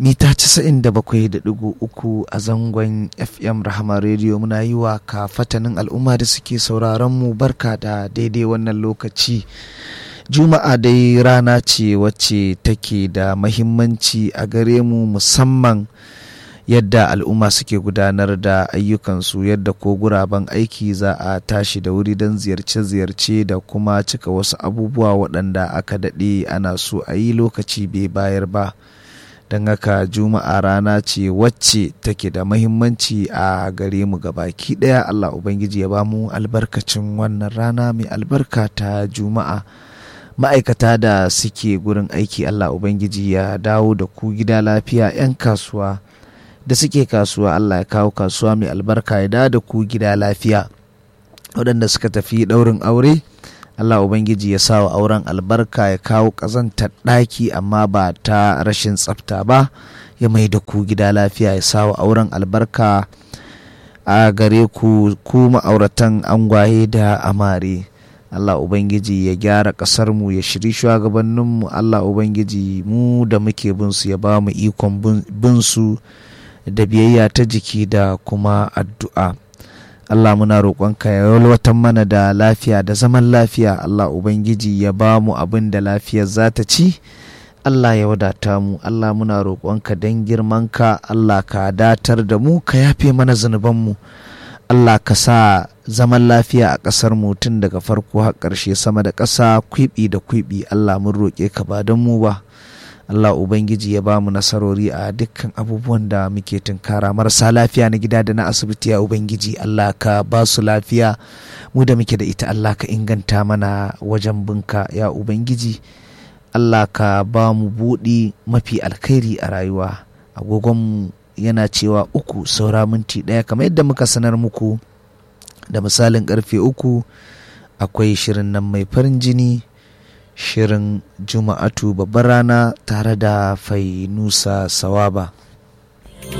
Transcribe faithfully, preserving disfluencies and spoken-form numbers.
mita casa'in da bakwai da ɗigo uku a zangon F M Rahama Radio. Muna yi wa kafatanin al'umma da suke sauraron mu barka da daidai wannan lokaci. Juma'a dai rana ce wacce take da mahimmanci a gare mu, musamman yadda al'umma suke gudanar da ayyukansu, yadda ko guraben aiki za a tashi da wuri don ziyarce-ziyarce da kuma cika wasu abubuwa waɗanda aka daɗe ana so a yi lokaci bai bayar ba. Don haka juma'a rana ce wacce take da mahimmanci a gare mu gabaki ɗaya. Allah Ubangiji ya ba mu albarkacin wannan rana mai albarka ta juma'a. Ma'aikata da suke gurin aiki, Allah Ubangiji ya dawo da ku gida lafiya. 'Yan kasuwa da suke kasuwa, Allah ya kawo kasuwa mai albarka, ya dawo da ku gida lafiya. Waɗanda suka tafi ɗaurin aure, Allah Ubangiji ya sa wa auren albarka, ya kawo ƙazantar ɗaki amma ba ta rashin tsafta ba, ya mai da ku gida lafiya, ya sa wa auren albarka a gare ku ku ma'auratan angwaye da amare. Allah Ubangiji ya gyara ƙasarmu, ya shiri shugabanninmu. Allah Ubangiji mu da muke bin su ya ba mu ikon bin su da biyayya ta jiki da kuma addu'a. Allah muna roƙonka ya yalwatan mana da lafiya da zaman lafiya. Allah Ubangiji ya ba mu abin da lafiyar za ta ci. Allah ya wadata mu. Allah muna roƙonka don girmanka, Allah ka datar da mu, ka yafe mana zunubanmu. Allah ka sa zaman lafiya a ƙasar mu tun daga farko har ƙarshe, sama da ƙasa, kwiɓi da kwiɓi. Allah mun roƙe ka ba don mu ba. Allah Ubangiji ya ba mu nasarori a dukkan abubuwan da muke tunkara. Marasa lafiya na gida da na asibiti, ya Ubangiji Allah ka ba su lafiya. Mu da muke da ita, Allah ka inganta mana wajen binka, ya Ubangiji. Allah ka ba mu buɗi mafi alkhairi a rayuwa. Agogonmu yana cewa uku saura minti ɗaya, kamar yadda muka sanar muku da misalin ƙarfe uku akwai shirin nan mai farin jini, shirin Juma'atu babbar rana tare da Fainusa Sawaba.